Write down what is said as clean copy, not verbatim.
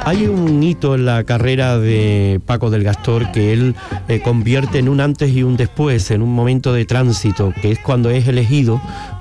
Hay un hito en la carrera de Paco del Gastor que él convierte en un antes y un después, en un momento de tránsito, que es cuando es elegido